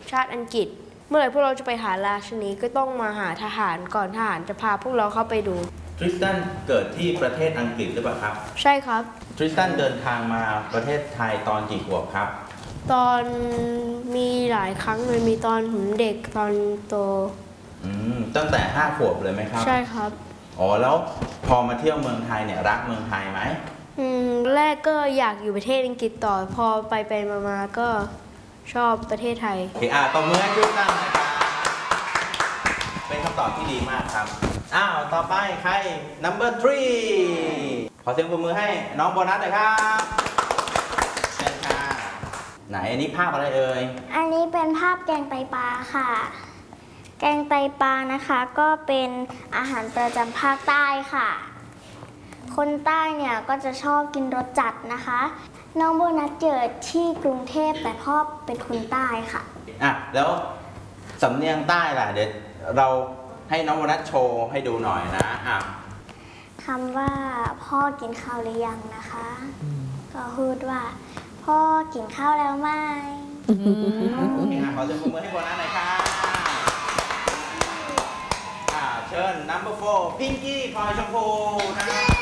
ชาติอังกฤษเมื่อไหร่พวกเราจะไปหาราชินีก็ต้องมาหาทหารก่อนทหารจะพาพวกเราเข้าไปดูทริสตันเกิดที่ประเทศอังกฤษหรือเปล่าครับใช่ครับทริสตันเดินทางมาประเทศไทยตอนกี่ขวบครับตอนมีหลายครั้งเลยมีตอนผมเด็กตอนโตตั้งแต่5 ขวบเลยไหมครับใช่ครับอ๋อแล้วพอมาเที่ยวเมืองไทยเนี่ยรักเมืองไทยไหมแรกก็อยากอยู่ประเทศอังกฤษต่อพอไปมาก็ชอบประเทศไทยโอเคตบมือให้ทริสตันนะครับเป็นคำตอบที่ดีมากครับต่อไปใคร number 3ขอเสียงปรบมือให้น้องโบนัสหน่อยครับเชิญค่ะไหนอันนี้ภาพอะไรเอ่ยอันนี้เป็นภาพแกงไตปลาค่ะแกงไตปลานะคะก็เป็นอาหารประจำภาคใต้ค่ะคนใต้เนี่ยก็จะชอบกินรสจัดนะคะน้องโบนัสเกิดที่กรุงเทพแต่พ่อเป็นคนใต้ค่ะแล้วสำเนียงใต้ล่ะเดี๋ยวเราให้น้องโบนัสโชว์ให้ดูหน่อยนะคำว่าพ่อกินข้าวหรือยังนะคะก็พูดว่าพ่อกินข้าวแล้วไหมขอเสียงปรบมือให้โบนัสหน่อยค่ะเชิญ number 4 พิงกี้พลอยชมพูนะ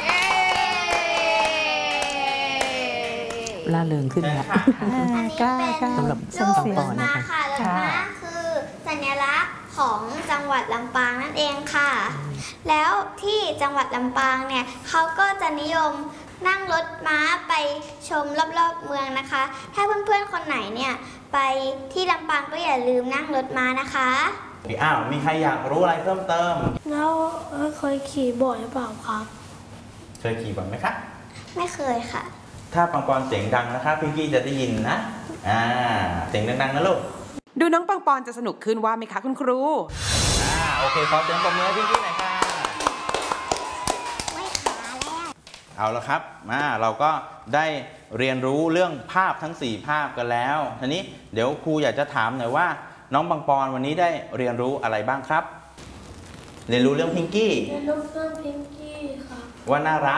ล่าเริงขึ้นนะสำหรับส้มตำปอนะคะแล้วนะคือสัญลักษณ์ของจังหวัดลำปางนั่นเองค่ะแล้วที่จังหวัดลำปางเนี่ยเขาก็จะนิยมนั่งรถม้าไปชมรอบๆเมืองนะคะถ้าเพื่อนๆคนไหนเนี่ยไปที่ลำปางก็อย่าลืมนั่งรถม้านะคะมีใครอยากรู้อะไรเพิ่มเติมแล้วเคยขี่บ่อยหรือเปล่าครับเคยขี่บ่อยไหมครับไม่เคยค่ะถ้าปังปอนเสียงดังนะครับพี่กี้จะได้ยินนะเสียงดังๆนะลูกดูน้องปังปอนจะสนุกขึ้นว่าไหมคะคุณครูโอเคขอเสียงปรบมือให้พี่กี้หน่อยค่ะไม่ขาแล้วเอาละครับเราก็ได้เรียนรู้เรื่องภาพทั้ง4ภาพกันแล้วทีนี้เดี๋ยวครูอยากจะถามหน่อยว่าน้องปังปอนวันนี้ได้เรียนรู้อะไรบ้างครับเรียนรู้เรื่องพิงกี้เรียนรู้เรื่องพิงกี้ครับว่าน่ารัก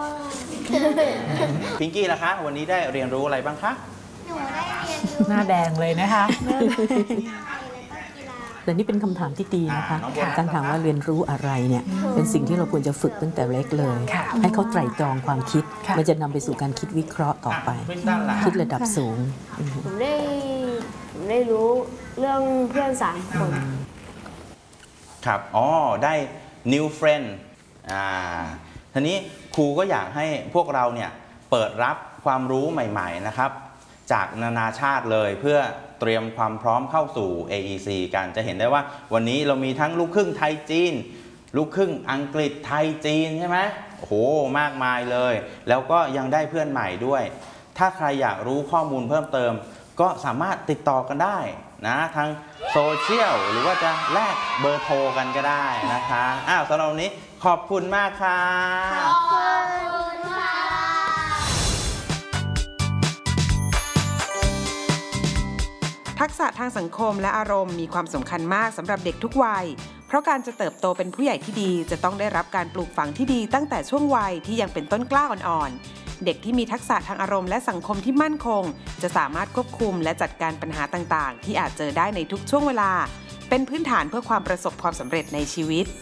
พิงกี้ล่ะคะวันนี้ได้เรียนรู้อะไรบ้างคะหนูได้เรียนรู้หน้าแดงเลยนะคะแต่นี่เป็นคำถามที่ดีนะคะการถามว่าเรียนรู้อะไรเนี่ยเป็นสิ่งที่เราควรจะฝึกตั้งแต่เล็กเลยให้เขาไตร่ตรองความคิดมันจะนำไปสู่การคิดวิเคราะห์ต่อไปคิดระดับสูงผมได้รู้เรื่องเพื่อน3 คนครับได้ new friend ทีนี้ครูก็อยากให้พวกเราเนี่ยเปิดรับความรู้ใหม่ๆนะครับจากนานาชาติเลยเพื่อเตรียมความพร้อมเข้าสู่ AEC กันจะเห็นได้ว่าวันนี้เรามีทั้งลูกครึ่งไทยจีนลูกครึ่งอังกฤษไทยจีนใช่ไหมโอ้โหมากมายเลยแล้วก็ยังได้เพื่อนใหม่ด้วยถ้าใครอยากรู้ข้อมูลเพิ่มเติมก็สามารถติดต่อกันได้นะทางโซเชียลหรือว่าจะแลกเบอร์โทรกันก็ได้นะคะสำหรับวันนี้ขอบคุณมากค่ะขอบคุณค่ะทักษะทางสังคมและอารมณ์มีความสำคัญมากสำหรับเด็กทุกวัยเพราะการจะเติบโตเป็นผู้ใหญ่ที่ดีจะต้องได้รับการปลูกฝังที่ดีตั้งแต่ช่วงวัยที่ยังเป็นต้นกล้าอ่อนๆเด็กที่มีทักษะทางอารมณ์และสังคมที่มั่นคงจะสามารถควบคุมและจัดการปัญหาต่างๆที่อาจเจอได้ในทุกช่วงเวลาเป็นพื้นฐานเพื่อความประสบความสำเร็จในชีวิต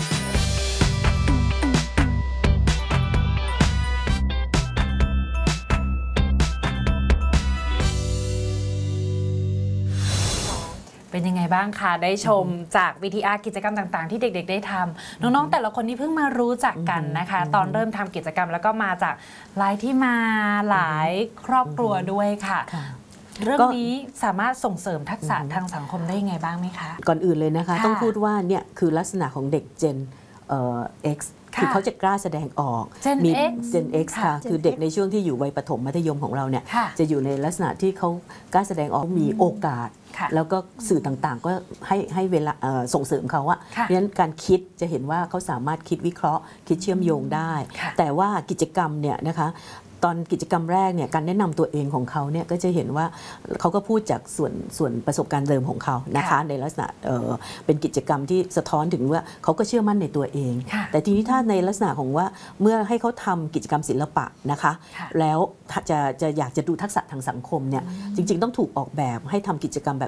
เป็นยังไงบ้างคะได้ชมจาก VTR กิจกรรมต่างๆที่เด็กๆได้ทำน้องๆแต่ละคนที่เพิ่งมารู้จักกันนะคะตอนเริ่มทำกิจกรรมแล้วก็มาจากหลายที่มาหลายครอบครัวด้วยค่ะเรื่องนี้สามารถส่งเสริมทักษะทางสังคมได้ยังไงบ้างไหมคะก่อนอื่นเลยนะคะต้องพูดว่าเนี่ยคือลักษณะของเด็ก Gen X คือเขาจะกล้าแสดงออกมี Gen X ค่ะคือเด็กในช่วงที่อยู่วัยประถมมัธยมของเราเนี่ยจะอยู่ในลักษณะที่เขากล้าแสดงออกมีโอกาสแล้วก็สื่อต่างๆก็ให้เวลาส่งเสริมเขาว่าเพราะฉะนั้นการคิดจะเห็นว่าเขาสามารถคิดวิเคราะห์คิดเชื่อมโยงได้แต่ว่ากิจกรรมเนี่ยนะคะตอนกิจกรรมแรกเนี่ยการแนะนำตัวเองของเขาเนี่ยก็จะเห็นว่าเขาก็พูดจากส่วนประสบการณ์เดิมของเขานะคะในลักษณะเป็นกิจกรรมที่สะท้อนถึงว่าเขาก็เชื่อมั่นในตัวเองแต่ทีนี้ถ้าในลักษณะของว่าเมื่อให้เขาทำกิจกรรมศิลปะนะคะแล้วจะอยากจะดูทักษะทางสังคมเนี่ยจริงๆต้องถูกออกแบบให้ทำกิจกรรมแบบ